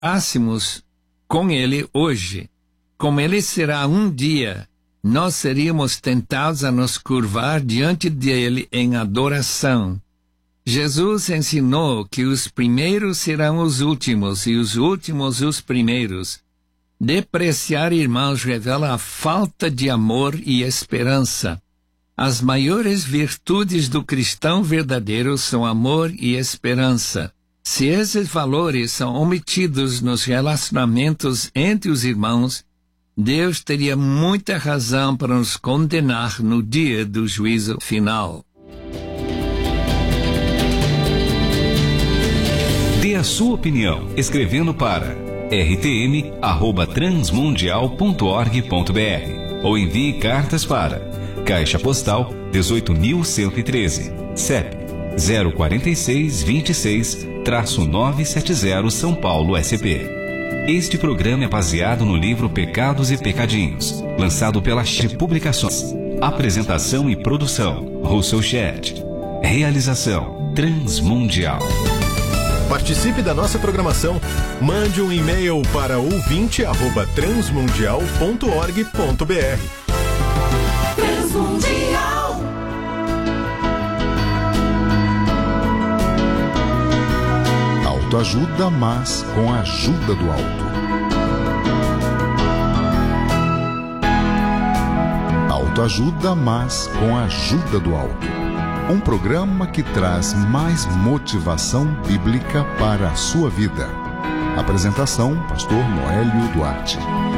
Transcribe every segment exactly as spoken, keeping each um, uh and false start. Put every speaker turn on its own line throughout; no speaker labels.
ássemos com Ele hoje, como Ele será um dia, nós seríamos tentados a nos curvar diante dele em adoração. Jesus ensinou que os primeiros serão os últimos e os últimos os primeiros. Depreciar irmãos revela a falta de amor e esperança. As maiores virtudes do cristão verdadeiro são amor e esperança. Se esses valores são omitidos nos relacionamentos entre os irmãos, Deus teria muita razão para nos condenar no dia do juízo final.
Dê a sua opinião escrevendo para r t m arroba transmundial ponto org ponto b r ou envie cartas para Caixa Postal dezoito mil cento e treze, C E P zero quatro seis, vinte e seis, nove sete zero, São Paulo, S P. Este programa é baseado no livro Pecados e Pecadinhos, lançado pela Chat Publicações. Apresentação e produção, Russell Chat. Realização, Transmundial.
Participe da nossa programação. Mande um e-mail para ouvinte arroba transmundial ponto org ponto b r.
Transmundial.
Autoajuda, mas com a ajuda do alto. Autoajuda, mas com a ajuda do alto. Um programa que traz mais motivação bíblica para a sua vida. Apresentação, pastor Noélio Duarte.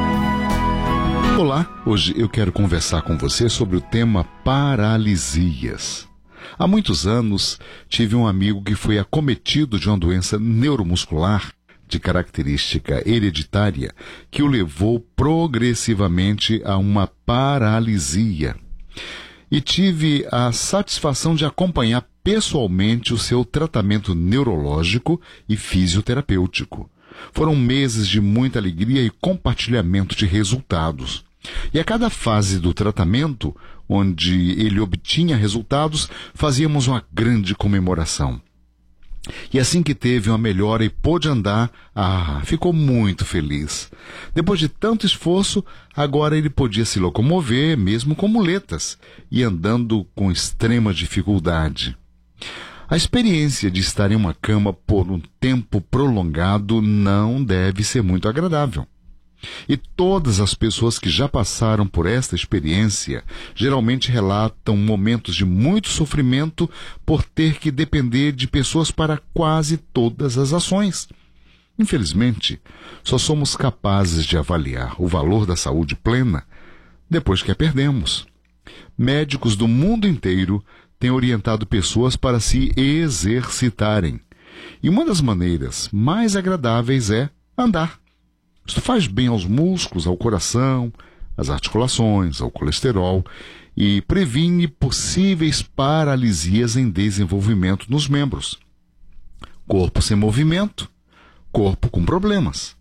Olá, hoje eu quero conversar com você sobre o tema paralisias. Há muitos anos, tive um amigo que foi acometido de uma doença neuromuscular de característica hereditária que o levou progressivamente a uma paralisia. E tive a satisfação de acompanhar pessoalmente o seu tratamento neurológico e fisioterapêutico. Foram meses de muita alegria e compartilhamento de resultados. E a cada fase do tratamento, onde ele obtinha resultados, fazíamos uma grande comemoração. E assim que teve uma melhora e pôde andar, ah, ficou muito feliz. Depois de tanto esforço, agora ele podia se locomover, mesmo com muletas, e andando com extrema dificuldade. A experiência de estar em uma cama por um tempo prolongado não deve ser muito agradável. E todas as pessoas que já passaram por esta experiência geralmente relatam momentos de muito sofrimento por ter que depender de pessoas para quase todas as ações. Infelizmente, só somos capazes de avaliar o valor da saúde plena depois que a perdemos. Médicos do mundo inteiro têm orientado pessoas para se exercitarem. E uma das maneiras mais agradáveis é andar. Isto faz bem aos músculos, ao coração, às articulações, ao colesterol e previne possíveis paralisias em desenvolvimento nos membros. Corpo sem movimento, corpo com problemas.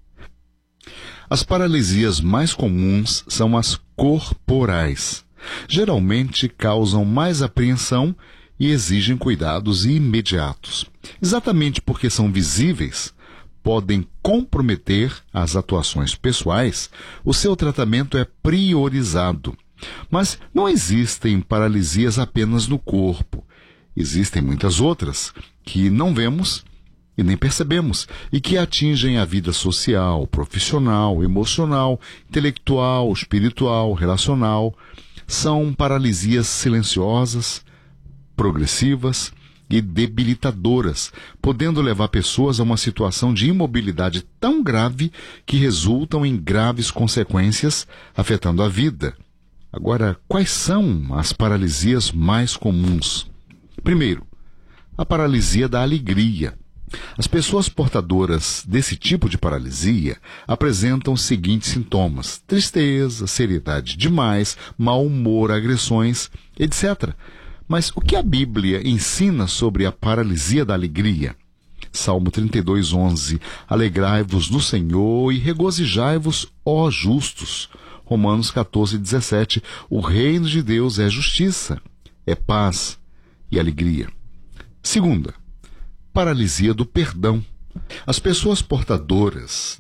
As paralisias mais comuns são as corporais. Geralmente causam mais apreensão e exigem cuidados imediatos. Exatamente porque são visíveis, podem comprometer as atuações pessoais, o seu tratamento é priorizado. Mas não existem paralisias apenas no corpo. Existem muitas outras que não vemos e nem percebemos e que atingem a vida social, profissional, emocional, intelectual, espiritual, relacional. São paralisias silenciosas, progressivas e debilitadoras, podendo levar pessoas a uma situação de imobilidade tão grave que resultam em graves consequências, afetando a vida. Agora, quais são as paralisias mais comuns? Primeiro, a paralisia da alegria. As pessoas portadoras desse tipo de paralisia apresentam os seguintes sintomas: tristeza, seriedade demais, mau humor, agressões, etcétera. Mas o que a Bíblia ensina sobre a paralisia da alegria? Salmo trinta e dois, onze. Alegrai-vos no Senhor e regozijai-vos, ó justos. Romanos quatorze, dezessete. O reino de Deus é justiça, é paz e alegria. Segunda, paralisia do perdão. As pessoas portadoras